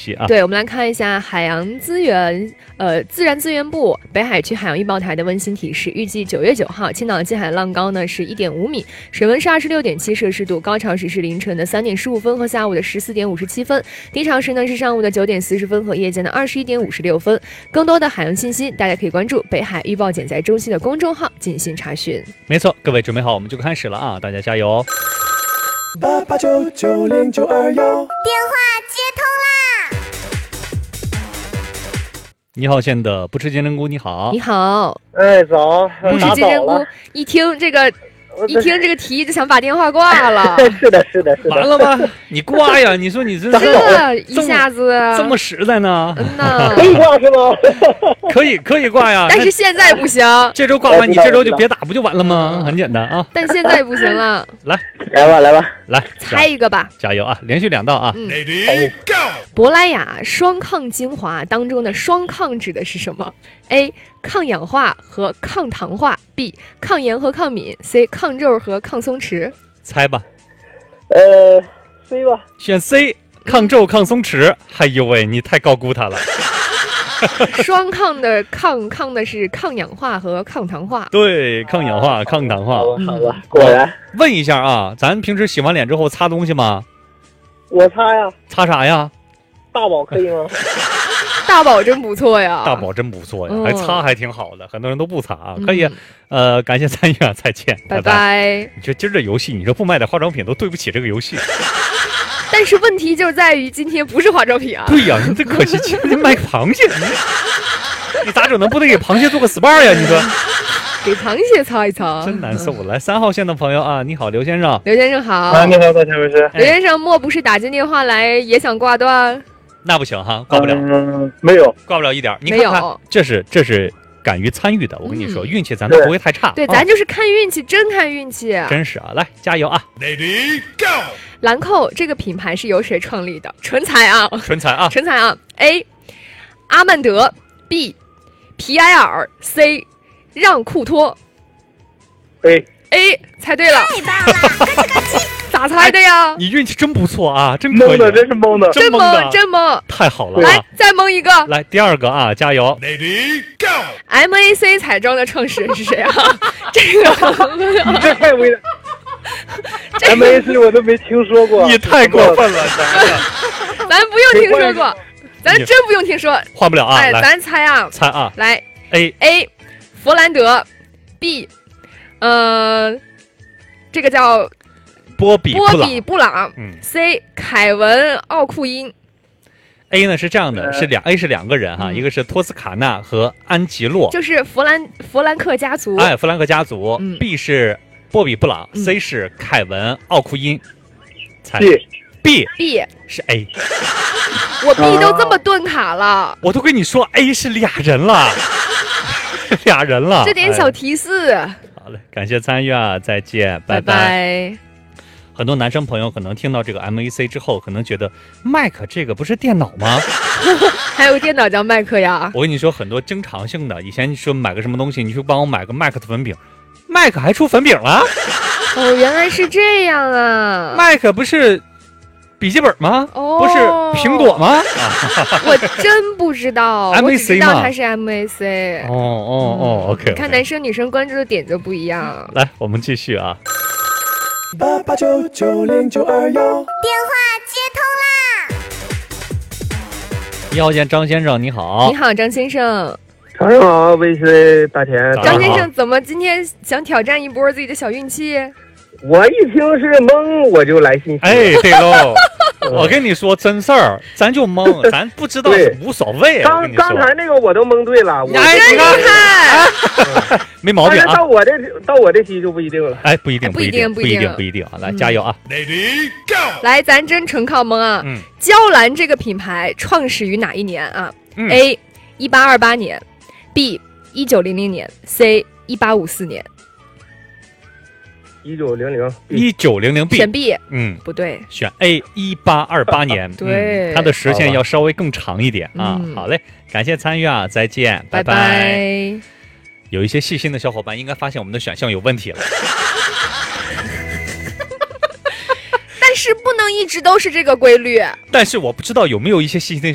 息啊。 对，我们来看一下海洋自然资源部北海区海洋预报台的温馨提示，预计9月9号，青岛近海浪高呢是1.5米，水温是26.7摄氏度，高潮时是凌晨的3点15分和下午的14点57分，低潮时呢是上午的9点40分和夜间的21点56分。更多的海洋信息，大家可以关注北海预报减灾中心的公众号进行查询。 没错，各位准备好，我们就开始了啊！大家加油哦 ！88990921， 电话接通啦！ 你好，县的不吃金针菇，你好。 你好， 哎，早， 不吃金针菇，一听这个题就想把电话挂了。 是的， 完了吧？你挂呀！你说你这一下子这么实在呢？ 呐， 可以挂是吗？ 可以挂呀， 但是现在不行。 这周挂完，你这周就别打，不就完了吗？很简单啊。 但现在不行了。 来吧， 猜一个吧。 加油啊！连续2道啊。 珀莱雅双抗精华当中的双抗指的是什么 ？A. 抗氧化和抗糖化 ，B. 抗炎和抗敏 ，C. 抗皱和抗松弛。 猜吧。 C 吧。 选 C， 抗皱抗松弛。哎呦喂，你太高估它了。 双抗的抗的是抗氧化和抗糖化。 对，抗氧化、抗糖化。 好吧，果然。 问一下啊，咱平时洗完脸之后擦东西吗？ 我擦呀。 擦啥呀？ 大宝可以吗？ 大宝真不错呀， 还擦还挺好的，很多人都不擦啊。可以，感谢参与啊，再见， 拜拜。 你说今儿这游戏，你说不卖点化妆品都对不起这个游戏。 但是问题就在于今天不是化妆品啊。 对呀，你这可惜，今天卖螃蟹，你咋整呢？不得给螃蟹做个 SPA 呀？你说， 给螃蟹擦一擦， 真难受。来，3号线的朋友啊，你好，刘先生。 刘先生好。 你好，大前卫师。 刘先生，莫不是打进电话来也想挂断？ 那不行哈，挂不了。 没有， 挂不了一点。你看看，这是敢于参与的，我跟你说，运气咱都不会太差。 对，咱就是看运气，真看运气。 真是啊，来加油啊 ！Ready go！ 兰蔻这个品牌是由谁创立的？纯才啊！A. 阿曼德 B. 皮埃尔 C. 让库托。 A 猜对了， 太棒了！咯吱咯吱。 咋猜的呀？ 你运气真不错啊，真可以， 真是蒙的， 真蒙， 太好了！ 来，再蒙一个， 来第2个啊，加油 ！Ready go！ MAC 彩妆的创始人是谁啊？这个你这太危险。MAC 我都没听说过， 你太过分了， 咱不用听说过，咱真不用听说， 换不了啊！ 哎，咱猜啊，来 A 弗兰德 B 这个叫波比布朗C 凯文奥库因。 A 呢是这样的，A 是2个人哈，一个是托斯卡纳和安吉洛， 就是弗兰克家族。 哎，弗兰克家族。B 是波比布朗，C 是凯文奥库因。猜 B 是 A。 我 B 都这么顿卡了， 我都跟你说 A 是俩人了。 这点小提示。 好嘞，感谢参与啊，再见，拜拜。很多男生朋友可能听到这个 MAC 之后，可能觉得 Mac 这个不是电脑吗？ 还有电脑叫麦克呀？ 我跟你说，很多经常性的，以前你说买个什么东西，你说帮我买个 Mac 的粉饼，Mac 还出粉饼了？ 哦，原来是这样啊 ！Mac 不是笔记本吗？不是苹果吗？ 我真不知道 ，MAC 我只知道它是 MAC。 OK。 你看男生女生关注的点就不一样。 来，我们继续啊。 88990921， 电话接通啦！ 1号线张先生，你好。 你好，张先生。 早上好，卫视大田。 张先生，怎么今天想挑战一波自己的小运气？ 我一听是蒙，我就来信息。 哎，对喽。我跟你说真事儿，咱就蒙，咱不知道无所谓。 刚才那个我都蒙对了， 哎， 真厉害， 没毛病啊。 到我这题就不一定了。 哎，不一定啊！来，加油啊 ！Ready go！ 来，咱真纯靠蒙啊！娇兰这个品牌创始于哪一年啊？A 1828年 ，B 1900年 ，C 1854年。 1900 B 选 B， 不对， 选 A 1828年， 对， 它的时限要稍微更长一点啊。好嘞，感谢参与啊，再见，拜拜。有一些细心的小伙伴应该发现我们的选项有问题了， 但是不能一直都是这个规律。 但是我不知道有没有一些细心的